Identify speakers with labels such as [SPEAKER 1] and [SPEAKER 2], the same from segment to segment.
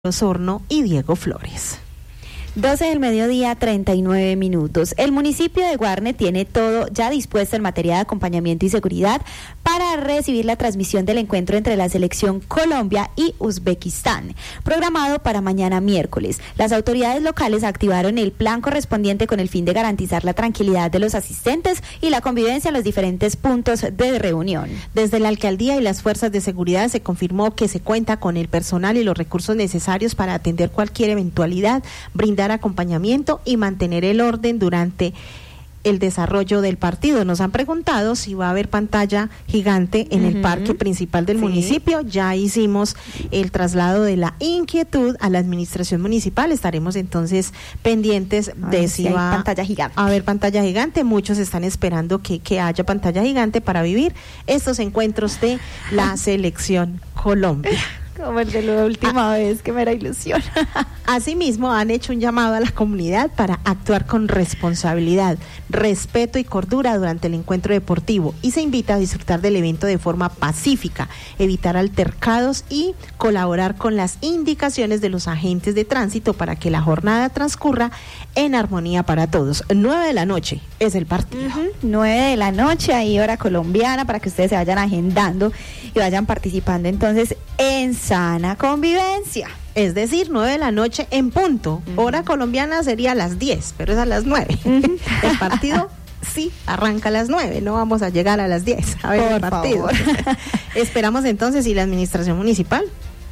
[SPEAKER 1] Osorno y Diego Flores.
[SPEAKER 2] 12 del mediodía, 39 minutos. El municipio de Guarne tiene todo ya dispuesto en materia de acompañamiento y seguridad para recibir la transmisión del encuentro entre la selección Colombia y Uzbekistán, programado para mañana miércoles. Las autoridades locales activaron el plan correspondiente con el fin de garantizar la tranquilidad de los asistentes y la convivencia en los diferentes puntos de reunión.
[SPEAKER 1] Desde la alcaldía y las fuerzas de seguridad se confirmó que se cuenta con el personal y los recursos necesarios para atender cualquier eventualidad, brindar acompañamiento y mantener el orden durante el desarrollo del partido. Nos han preguntado si va a haber pantalla gigante en el parque principal del municipio. Ya hicimos el traslado de la inquietud a la administración municipal. Estaremos entonces pendientes de si va
[SPEAKER 2] pantalla gigante.
[SPEAKER 1] A haber pantalla gigante. Muchos están esperando que haya pantalla gigante para vivir estos encuentros de la selección Colombia.
[SPEAKER 2] Como el de la última vez, que me era ilusión.
[SPEAKER 1] Asimismo, han hecho un llamado a la comunidad para actuar con responsabilidad, respeto y cordura durante el encuentro deportivo y se invita a disfrutar del evento de forma pacífica, evitar altercados y colaborar con las indicaciones de los agentes de tránsito para que la jornada transcurra en armonía para todos. 9 de la noche es el partido.
[SPEAKER 2] 9 de la noche, ahí hora colombiana, para que ustedes se vayan agendando y vayan participando entonces en sana convivencia.
[SPEAKER 1] Es decir, 9 de la noche en punto. Hora colombiana sería a las 10, pero es a las 9. El partido sí arranca a las 9, no vamos a llegar a las 10 a ver el partido. Esperamos entonces si la administración municipal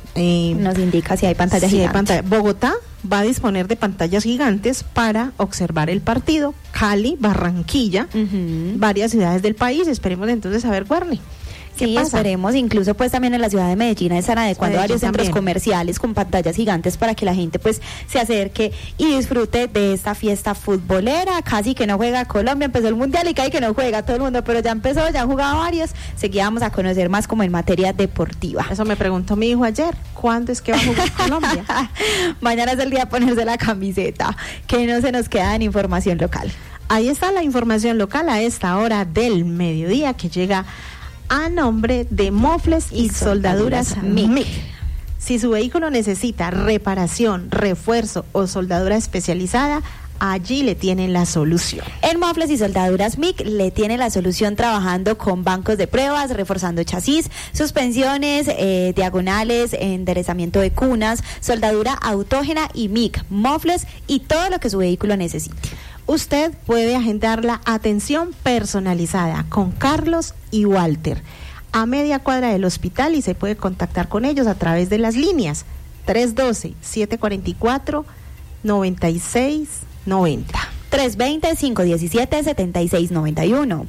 [SPEAKER 2] nos indica si hay pantalla gigante.
[SPEAKER 1] Bogotá va a disponer de pantallas gigantes para observar el partido. Cali, Barranquilla, varias ciudades del país. Esperemos entonces a ver Guarne.
[SPEAKER 2] Sí, esperemos, incluso pues también en la ciudad de Medellín están adecuando varios centros comerciales con pantallas gigantes para que la gente pues se acerque y disfrute de esta fiesta futbolera. Casi que no juega Colombia, empezó el mundial y casi que no juega todo el mundo, pero ya empezó, ya han jugado varios, seguíamos a conocer más como en materia deportiva.
[SPEAKER 1] Eso me preguntó mi hijo ayer, ¿cuándo es que va a jugar Colombia?
[SPEAKER 2] Mañana es el día de ponerse la camiseta, que no se nos queda en información local.
[SPEAKER 1] Ahí está la información local a esta hora del mediodía que llega a nombre de Mofles y Soldaduras MIC. Si su vehículo necesita reparación, refuerzo o soldadura especializada, allí le tienen la solución.
[SPEAKER 2] En Mofles y Soldaduras MIC le tiene la solución trabajando con bancos de pruebas, reforzando chasis, suspensiones, diagonales, enderezamiento de cunas, soldadura autógena y MIC, Mofles y todo lo que su vehículo necesite.
[SPEAKER 1] Usted puede agendar la atención personalizada con Carlos y Walter a media cuadra del hospital y se puede contactar con ellos a través de las líneas 312-744-9690.
[SPEAKER 2] 320-517-7691.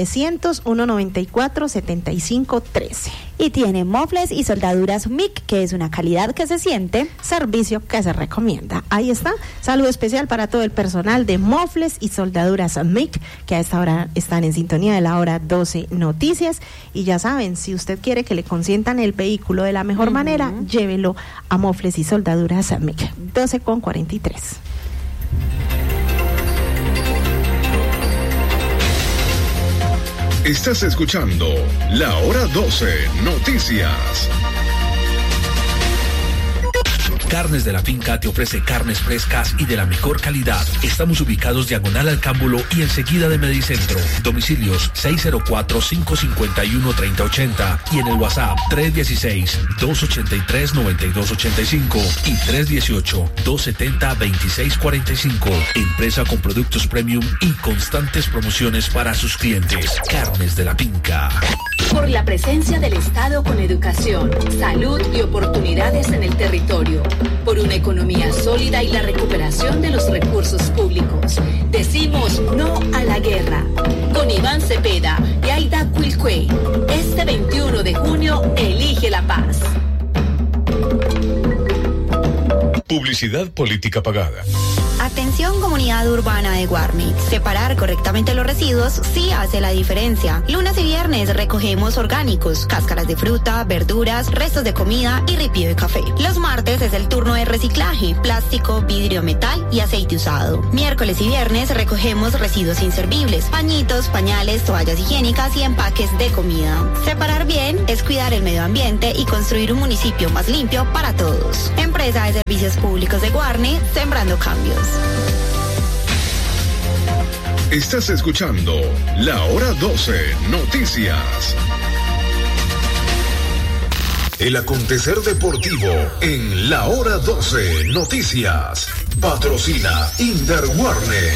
[SPEAKER 1] 300-194-7513.
[SPEAKER 2] Y tiene Mofles y Soldaduras MIC, que es una calidad que se siente,
[SPEAKER 1] servicio que se recomienda. Ahí está. Saludo especial para todo el personal de Mofles y Soldaduras MIC, que a esta hora están en sintonía de la hora 12 Noticias. Y ya saben, si usted quiere que le consientan el vehículo de la mejor manera, llévelo a Mofles y Soldaduras MIC. 12:43.
[SPEAKER 3] Estás escuchando La Hora 12 Noticias. Carnes de la Finca te ofrece carnes frescas y de la mejor calidad. Estamos ubicados diagonal al Cámbulo y enseguida de Medicentro. Domicilios 604-551-3080 y en el WhatsApp 316-283-9285 y 318-270-2645. Empresa con productos premium y constantes promociones para sus clientes. Carnes de la Finca.
[SPEAKER 4] Por la presencia del Estado con educación, salud y oportunidades en el territorio. Por una economía sólida y la recuperación de los recursos públicos. Decimos no a la guerra. Con Iván Cepeda y Aida Cuilcuey. Este 21 de junio, elige la paz.
[SPEAKER 5] Publicidad política pagada.
[SPEAKER 6] Atención comunidad urbana de Guarne. Separar correctamente los residuos sí hace la diferencia. Lunes y viernes recogemos orgánicos, cáscaras de fruta, verduras, restos de comida y ripio de café. Los martes es el turno de reciclaje, plástico, vidrio, metal y aceite usado. Miércoles y viernes recogemos residuos inservibles, pañitos, pañales, toallas higiénicas y empaques de comida. Separar bien es cuidar el medio ambiente y construir un municipio más limpio para todos. Empresa de Servicios Públicos de Guarne, sembrando cambios.
[SPEAKER 5] Estás escuchando La Hora 12 Noticias. El acontecer deportivo en La Hora 12 Noticias. Patrocina Inderguarne.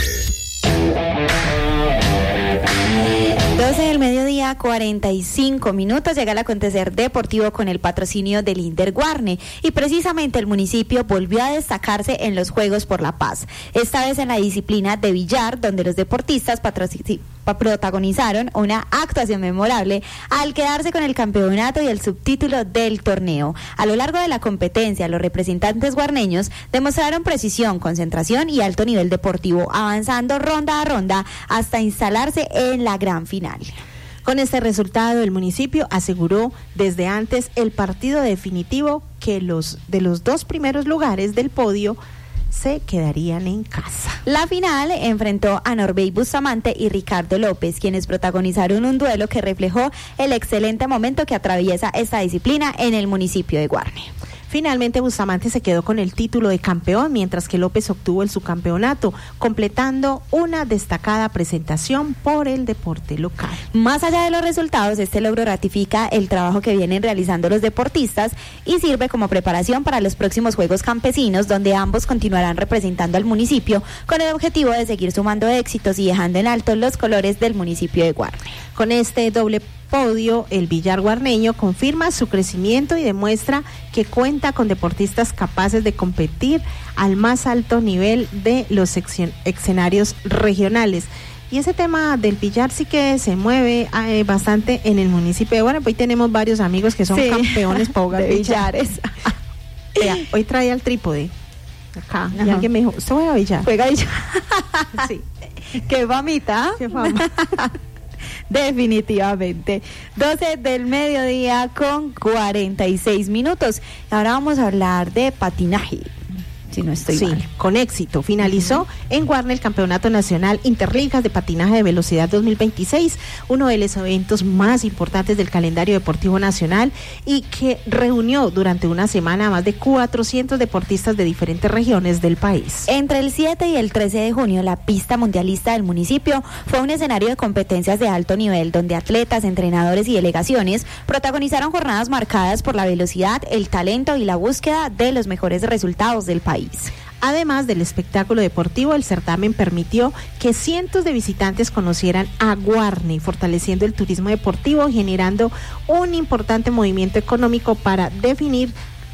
[SPEAKER 2] 12 del mediodía, 45 minutos, llega el acontecer deportivo con el patrocinio del Inderguarne y precisamente el municipio volvió a destacarse en los Juegos por la Paz, esta vez en la disciplina de billar, donde los deportistas protagonizaron una actuación memorable al quedarse con el campeonato y el subtítulo del torneo. A lo largo de la competencia, los representantes guarneños demostraron precisión, concentración y alto nivel deportivo, avanzando ronda a ronda hasta instalarse en la gran final.
[SPEAKER 1] Con este resultado, el municipio aseguró desde antes el partido definitivo que los dos primeros lugares del podio se quedarían en casa.
[SPEAKER 2] La final enfrentó a Norbey Bustamante y Ricardo López, quienes protagonizaron un duelo que reflejó el excelente momento que atraviesa esta disciplina en el municipio de Guarne.
[SPEAKER 1] Finalmente, Bustamante se quedó con el título de campeón, mientras que López obtuvo el subcampeonato, completando una destacada presentación por el deporte local.
[SPEAKER 2] Más allá de los resultados, este logro ratifica el trabajo que vienen realizando los deportistas y sirve como preparación para los próximos Juegos Campesinos, donde ambos continuarán representando al municipio con el objetivo de seguir sumando éxitos y dejando en alto los colores del municipio de Guarne.
[SPEAKER 1] Con este doble podio, el billar guarneño confirma su crecimiento y demuestra que cuenta con deportistas capaces de competir al más alto nivel de los escenarios regionales. Y ese tema del billar sí que se mueve bastante en el municipio de Guarne. Hoy tenemos varios amigos que son campeones para jugar billares. Hoy traía el trípode acá. Y alguien me dijo, ¿usted juega billar?
[SPEAKER 2] ¿Juega billar?
[SPEAKER 1] Sí.
[SPEAKER 2] ¡Qué famita!
[SPEAKER 1] ¡Qué fama!
[SPEAKER 2] Definitivamente. 12 del mediodía con 46 minutos. Ahora vamos a hablar de patinaje. Si no estoy mal.
[SPEAKER 1] Con éxito. Finalizó en Guarne el Campeonato Nacional Interligas de Patinaje de Velocidad 2026, uno de los eventos más importantes del calendario deportivo nacional y que reunió durante una semana a más de 400 deportistas de diferentes regiones del país.
[SPEAKER 2] Entre el 7 y el 13 de junio, la pista mundialista del municipio fue un escenario de competencias de alto nivel, donde atletas, entrenadores y delegaciones protagonizaron jornadas marcadas por la velocidad, el talento y la búsqueda de los mejores resultados del país.
[SPEAKER 1] Además del espectáculo deportivo, el certamen permitió que cientos de visitantes conocieran a Guarne, fortaleciendo el turismo deportivo, generando un importante movimiento económico para diferentes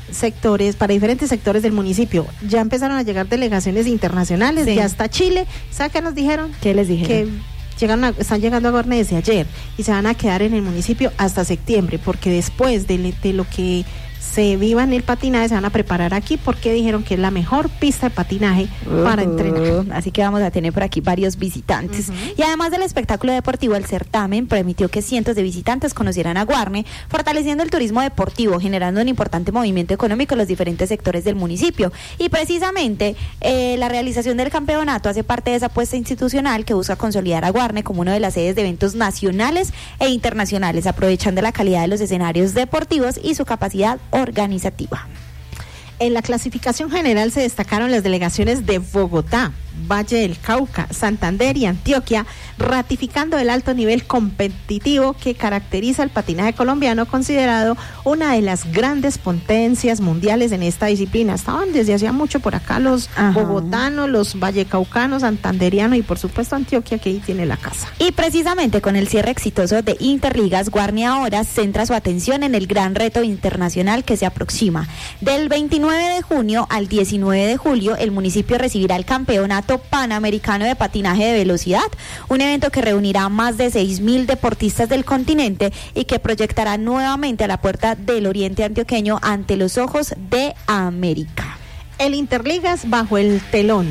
[SPEAKER 1] sectores del municipio. Ya empezaron a llegar delegaciones internacionales, ya hasta Chile. ¿Sabe qué nos dijeron?
[SPEAKER 2] ¿Qué les dijeron?
[SPEAKER 1] Que están llegando a Guarne desde ayer y se van a quedar en el municipio hasta septiembre, porque después de lo que se viva en el patinaje, se van a preparar aquí porque dijeron que es la mejor pista de patinaje para entrenar.
[SPEAKER 2] Así que vamos a tener por aquí varios visitantes. Y además del espectáculo deportivo, el certamen permitió que cientos de visitantes conocieran a Guarne, fortaleciendo el turismo deportivo, generando un importante movimiento económico en los diferentes sectores del municipio. Y precisamente la realización del campeonato hace parte de esa apuesta institucional que busca consolidar a Guarne como una de las sedes de eventos nacionales e internacionales, aprovechando la calidad de los escenarios deportivos y su capacidad organizativa.
[SPEAKER 1] En la clasificación general se destacaron las delegaciones de Bogotá, Valle del Cauca, Santander y Antioquia, ratificando el alto nivel competitivo que caracteriza el patinaje colombiano, considerado una de las grandes potencias mundiales en esta disciplina. Estaban desde hacía mucho por acá los bogotanos, los vallecaucanos, santanderianos y por supuesto Antioquia, que ahí tiene la casa.
[SPEAKER 2] Y precisamente con el cierre exitoso de Interligas, Guarne ahora centra su atención en el gran reto internacional que se aproxima. Del 29 de junio al 19 de julio, el municipio recibirá el Campeonato Panamericano de Patinaje de Velocidad, un evento que reunirá a más de 6.000 deportistas del continente y que proyectará nuevamente a la puerta del oriente antioqueño ante los ojos de América.
[SPEAKER 1] El Interligas bajo el telón,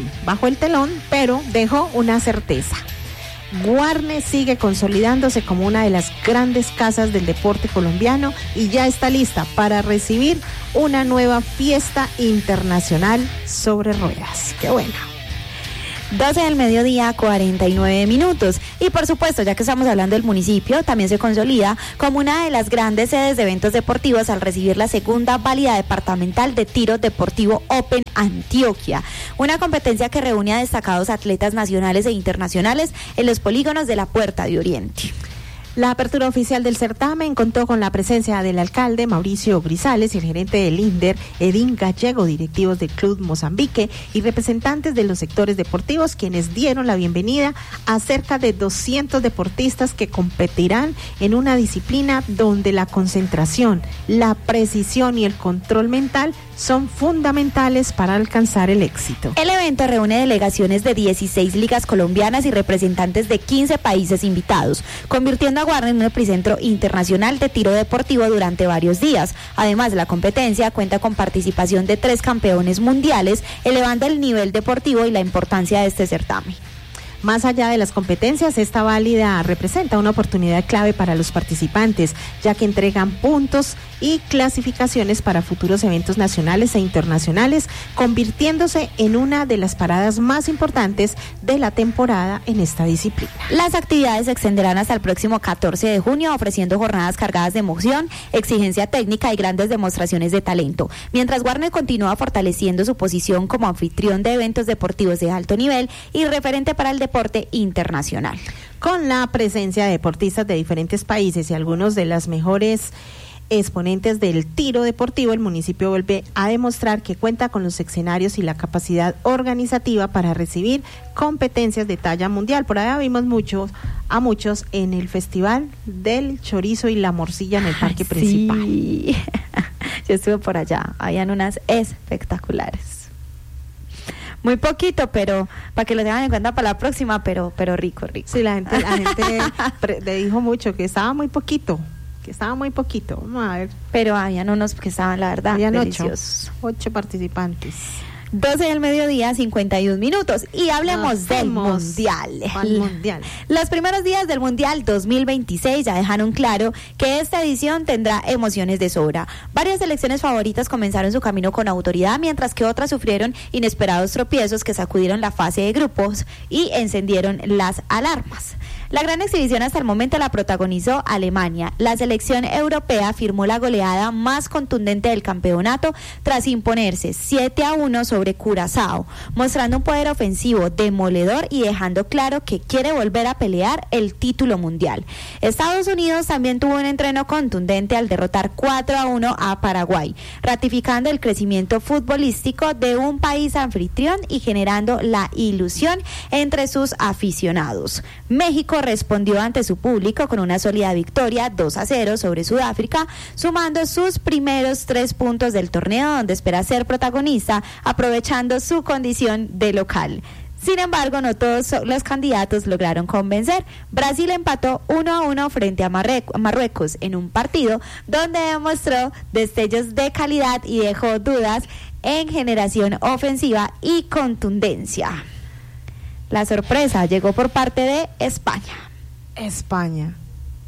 [SPEAKER 1] pero dejó una certeza. Warner sigue consolidándose como una de las grandes casas del deporte colombiano y ya está lista para recibir una nueva fiesta internacional sobre ruedas. ¡Qué buena!
[SPEAKER 2] 12 del mediodía, 49 minutos. Y por supuesto, ya que estamos hablando del municipio, también se consolida como una de las grandes sedes de eventos deportivos al recibir la segunda válida departamental de tiro deportivo Open Antioquia, una competencia que reúne a destacados atletas nacionales e internacionales en los polígonos de la Puerta de Oriente.
[SPEAKER 1] La apertura oficial del certamen contó con la presencia del alcalde Mauricio Grisales y el gerente del INDER, Edín Gallego, directivos del Club Mozambique y representantes de los sectores deportivos, quienes dieron la bienvenida a cerca de 200 deportistas que competirán en una disciplina donde la concentración, la precisión y el control mental son fundamentales para alcanzar el éxito.
[SPEAKER 2] El evento reúne delegaciones de 16 ligas colombianas y representantes de 15 países invitados, convirtiendo a Warner en un epicentro internacional de tiro deportivo durante varios días. Además, la competencia cuenta con participación de 3 campeones mundiales, elevando el nivel deportivo y la importancia de este certamen.
[SPEAKER 1] Más allá de las competencias, esta válida representa una oportunidad clave para los participantes, ya que entregan puntos y clasificaciones para futuros eventos nacionales e internacionales, convirtiéndose en una de las paradas más importantes de la temporada en esta disciplina.
[SPEAKER 2] Las actividades se extenderán hasta el próximo 14 de junio, ofreciendo jornadas cargadas de emoción, exigencia técnica y grandes demostraciones de talento, mientras Warner continúa fortaleciendo su posición como anfitrión de eventos deportivos de alto nivel y referente para el deporte internacional.
[SPEAKER 1] Con la presencia de deportistas de diferentes países y algunos de las mejores exponentes del tiro deportivo, el municipio vuelve a demostrar que cuenta con los escenarios y la capacidad organizativa para recibir competencias de talla mundial. Por allá vimos a muchos en el Festival del Chorizo y la Morcilla en el parque principal.
[SPEAKER 2] Sí. Yo estuve por allá, habían unas espectaculares. Muy poquito, pero para que lo tengan en cuenta para la próxima, pero rico.
[SPEAKER 1] Sí, la gente le dijo mucho que estaba muy poquito. Vamos a ver.
[SPEAKER 2] Pero habían unos que estaban, la verdad,
[SPEAKER 1] habían
[SPEAKER 2] deliciosos.
[SPEAKER 1] 8 participantes.
[SPEAKER 2] 12 del mediodía, 51 minutos. Y hablemos del Mundial. Los primeros días del Mundial 2026 ya dejaron claro que esta edición tendrá emociones de sobra. Varias selecciones favoritas comenzaron su camino con autoridad, mientras que otras sufrieron inesperados tropiezos que sacudieron la fase de grupos y encendieron las alarmas. La gran exhibición hasta el momento la protagonizó Alemania. La selección europea firmó la goleada más contundente del campeonato tras imponerse 7-1 sobre Curazao, mostrando un poder ofensivo demoledor y dejando claro que quiere volver a pelear el título mundial. Estados Unidos también tuvo un entreno contundente al derrotar 4-1 a Paraguay, ratificando el crecimiento futbolístico de un país anfitrión y generando la ilusión entre sus aficionados. México respondió ante su público con una sólida victoria 2-0 sobre Sudáfrica, sumando sus primeros 3 puntos del torneo, donde espera ser protagonista, aprovechando su condición de local. Sin embargo, no todos los candidatos lograron convencer. Brasil empató 1-1 frente a Marruecos en un partido donde demostró destellos de calidad y dejó dudas en generación ofensiva y contundencia. La sorpresa llegó por parte de España.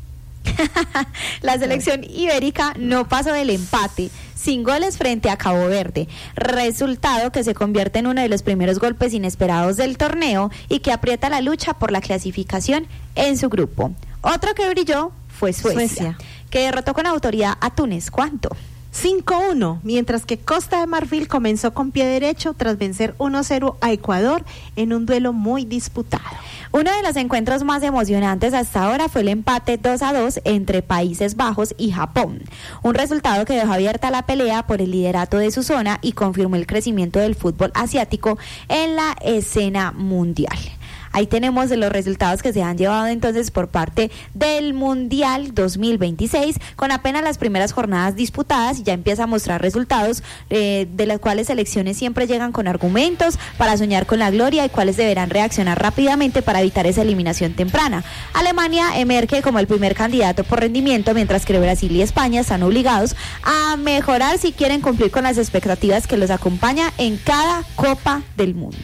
[SPEAKER 2] La selección ibérica no pasó del empate, sin goles frente a Cabo Verde, resultado que se convierte en uno de los primeros golpes inesperados del torneo y que aprieta la lucha por la clasificación en su grupo. Otro que brilló fue Suecia, que derrotó con autoridad a Túnez. ¿Cuánto?
[SPEAKER 1] 5-1, mientras que Costa de Marfil comenzó con pie derecho tras vencer 1-0 a Ecuador en un duelo muy disputado.
[SPEAKER 2] Uno de los encuentros más emocionantes hasta ahora fue el empate 2-2 entre Países Bajos y Japón, un resultado que dejó abierta la pelea por el liderato de su zona y confirmó el crecimiento del fútbol asiático en la escena mundial. Ahí tenemos los resultados que se han llevado entonces por parte del Mundial 2026, con apenas las primeras jornadas disputadas, y ya empieza a mostrar resultados de las cuales selecciones siempre llegan con argumentos para soñar con la gloria y cuáles deberán reaccionar rápidamente para evitar esa eliminación temprana. Alemania emerge como el primer candidato por rendimiento, mientras que Brasil y España están obligados a mejorar si quieren cumplir con las expectativas que los acompaña en cada Copa del Mundo.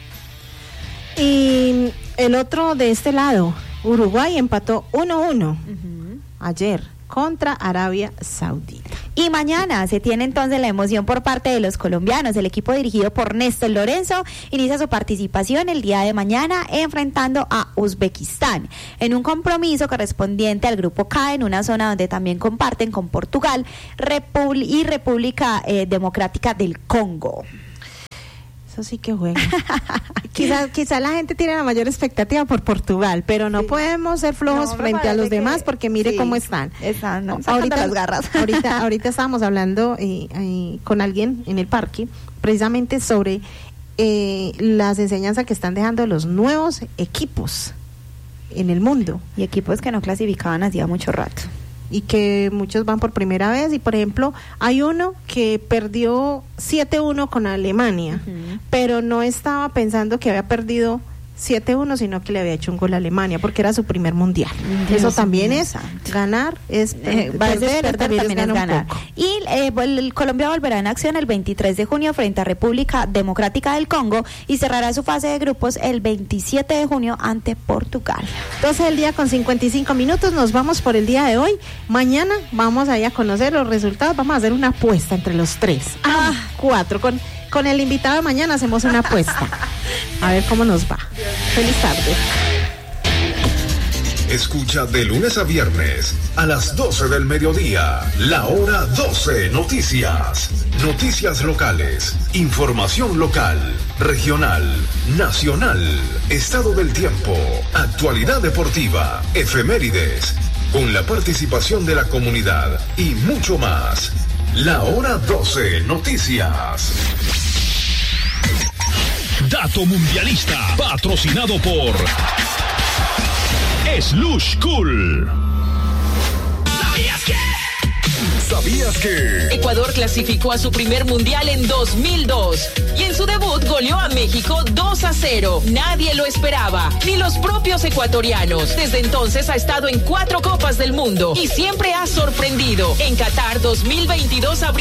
[SPEAKER 1] Y el otro de este lado, Uruguay empató 1-1 ayer contra Arabia Saudita.
[SPEAKER 2] Y mañana se tiene entonces la emoción por parte de los colombianos. El equipo dirigido por Néstor Lorenzo inicia su participación el día de mañana enfrentando a Uzbekistán en un compromiso correspondiente al grupo K, en una zona donde también comparten con Portugal y República Democrática del Congo.
[SPEAKER 1] Eso sí que juega. Quizá la gente tiene la mayor expectativa por Portugal, pero no podemos ser flojos frente a los demás, porque mire cómo están.
[SPEAKER 2] Están
[SPEAKER 1] ahorita
[SPEAKER 2] las garras.
[SPEAKER 1] ahorita estábamos hablando con alguien en el parque, precisamente sobre las enseñanzas que están dejando los nuevos equipos en el mundo.
[SPEAKER 2] Y equipos que no clasificaban hacía mucho rato.
[SPEAKER 1] Y que muchos van por primera vez, y por ejemplo hay uno que perdió 7-1 con Alemania, pero no estaba pensando que había perdido 7-1, sino que le había hecho un gol a Alemania porque era su primer mundial. Eso también es ganar, es perder también es ganar.
[SPEAKER 2] Y el Colombia volverá en acción el 23 de junio frente a República Democrática del Congo y cerrará su fase de grupos el 27 de junio ante Portugal.
[SPEAKER 1] 12 del día con 55 minutos, nos vamos por el día de hoy. Mañana vamos a ir a conocer los resultados, vamos a hacer una apuesta entre los 3, 4, con el invitado de mañana hacemos una apuesta. A ver cómo nos va. Feliz tarde.
[SPEAKER 5] Escucha de lunes a viernes a las 12 del mediodía, la hora 12 noticias. Noticias locales, información local, regional, nacional, estado del tiempo, actualidad deportiva, efemérides, con la participación de la comunidad y mucho más. La hora 12 noticias.
[SPEAKER 3] Dato mundialista, patrocinado por Slush Cool.
[SPEAKER 5] ¿Sabías que?
[SPEAKER 7] Ecuador clasificó a su primer mundial en 2002 y en su debut goleó a México 2-0. Nadie lo esperaba, ni los propios ecuatorianos. Desde entonces ha estado en 4 Copas del Mundo y siempre ha sorprendido. En Qatar 2022 abrió